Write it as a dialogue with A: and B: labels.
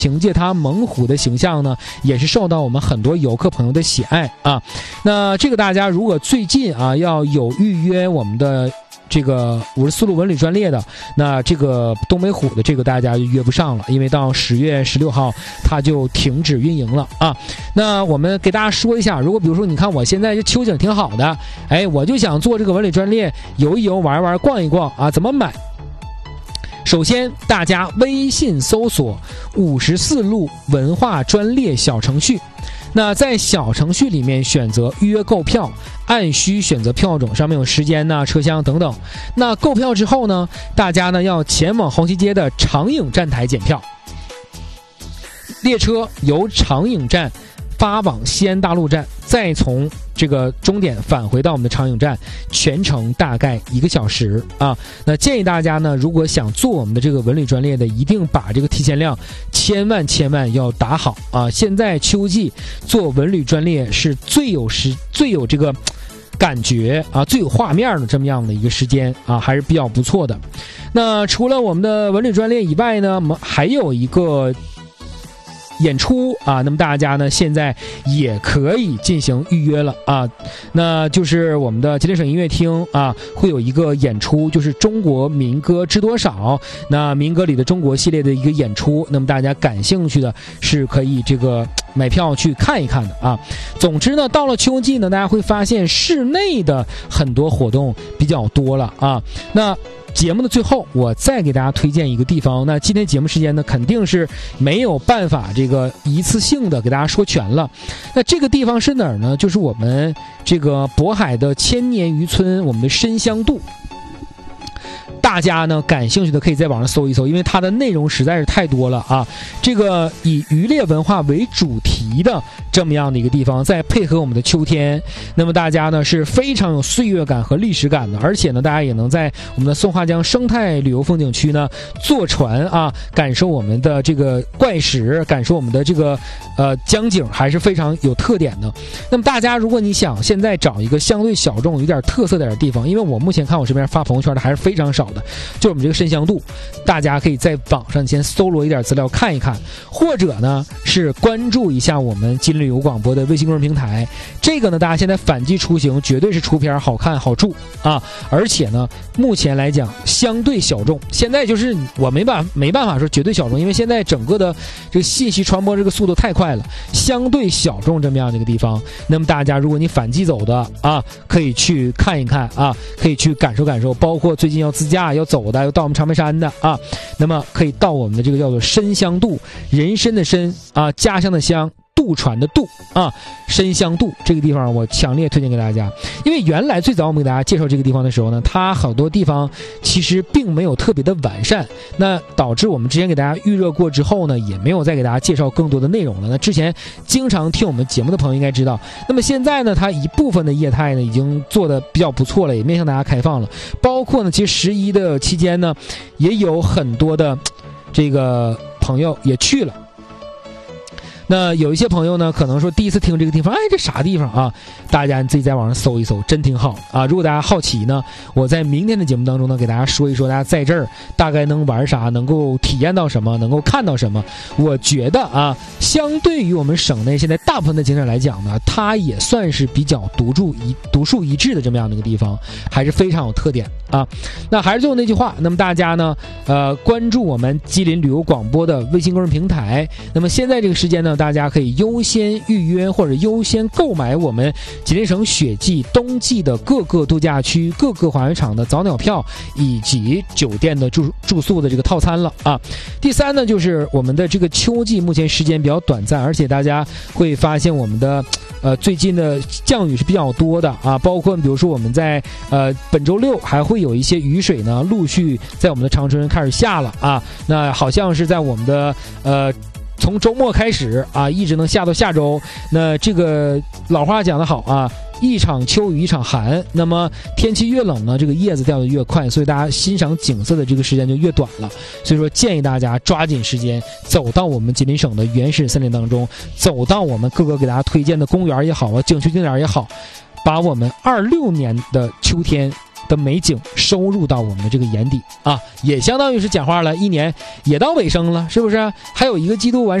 A: 凭借它猛虎的形象呢，也是受到我们很多游客朋友的喜爱啊。那这个大家如果最近啊要有预约我们的这个54路文旅专列的，那这个东北虎的这个大家就约不上了，因为到10月16号它就停止运营了啊。那我们给大家说一下，如果比如说你看我现在这秋景挺好的，哎，我就想坐这个文旅专列游一游、玩一玩、逛一逛啊，怎么买？首先，大家微信搜索54路文化专列小程序，那在小程序里面选择预约购票，按需选择票种，上面有时间呐、车厢等等。那购票之后呢，大家呢要前往红旗街的长影站台检票，列车由长影站发往西安大路站，再从这个终点返回到我们的长影站，全程大概1个小时啊。那建议大家呢，如果想坐我们的这个文旅专列的，一定把这个提前量千万要打好啊。现在秋季坐文旅专列是最有这个感觉啊，最有画面的这么样的一个时间啊，还是比较不错的。那除了我们的文旅专列以外呢，我们还有一个演出啊，那么大家呢现在也可以进行预约了啊。那就是我们的吉林省音乐厅啊，会有一个演出，就是中国民歌知多少，那民歌里的中国系列的一个演出，那么大家感兴趣的是可以这个买票去看一看的啊。总之呢，到了秋季呢，大家会发现室内的很多活动比较多了啊。那节目的最后，我再给大家推荐一个地方。那今天节目时间呢，肯定是没有办法这个一次性的给大家说全了。那这个地方是哪儿呢？就是我们这个渤海的千年渔村，我们的深香渡。大家呢感兴趣的可以在网上搜一搜，因为它的内容实在是太多了啊。这个以渔猎文化为主题的这么样的一个地方，再配合我们的秋天，那么大家呢是非常有岁月感和历史感的，而且呢大家也能在我们的松花江生态旅游风景区呢坐船啊，感受我们的这个怪石，感受我们的这个江景，还是非常有特点的。那么大家如果你想现在找一个相对小众有点特色点的地方，因为我目前看我这边发朋友圈的还是非常少的，就是我们这个深香渡，大家可以在网上先搜罗一点资料看一看，或者呢是关注一下我们吉林旅游广播的微信公众平台。这个呢大家现在反季出行绝对是出片好看好住啊，而且呢目前来讲相对小众。现在就是我没办法说绝对小众，因为现在整个的这个信息传播这个速度太快了，相对小众这么样的一个地方。那么大家如果你反季走的啊，可以去看一看啊，可以去感受感受，包括最近要自驾要走的，要到我们长白山的啊，那么可以到我们的这个叫做深香渡，人参的参啊，家乡的乡，渡船的渡啊，深香渡这个地方我强烈推荐给大家。因为原来最早我们给大家介绍这个地方的时候呢，它好多地方其实并没有特别的完善，那导致我们之前给大家预热过之后呢，也没有再给大家介绍更多的内容了。那之前经常听我们节目的朋友应该知道，那么现在呢它一部分的业态呢已经做得比较不错了，也面向大家开放了，包括呢其实11的期间呢也有很多的这个朋友也去了。那有一些朋友呢可能说第一次听这个地方，哎，这啥地方啊？大家自己在网上搜一搜，真挺好啊。如果大家好奇呢，我在明天的节目当中呢给大家说一说，大家在这儿大概能玩啥，能够体验到什么，能够看到什么。我觉得啊，相对于我们省内现在大部分的景点来讲呢，它也算是比较独树一帜的这么样的一个地方，还是非常有特点啊。那还是最后那句话，那么大家呢关注我们吉林旅游广播的微信公众平台。那么现在这个时间呢，大家可以优先预约或者优先购买我们吉林省雪季冬季的各个度假区、各个滑雪场的早鸟票以及酒店的住宿的这个套餐了啊。第三呢，就是我们的这个秋季目前时间比较短暂，而且大家会发现我们的最近的降雨是比较多的啊，包括比如说我们在本周六还会有一些雨水呢陆续在我们的长春开始下了啊。那好像是在我们的从周末开始啊，一直能下到下周。那这个老话讲得好啊，一场秋雨一场寒。那么天气越冷呢，这个叶子掉得越快，所以大家欣赏景色的这个时间就越短了。所以说建议大家抓紧时间走到我们吉林省的原始森林当中，走到我们各个给大家推荐的公园也好啊，景区景点也好，把我们26年的秋天的美景收入到我们的这个眼底啊，也相当于是简化了，一年也到尾声了，是不是？还有一个季度完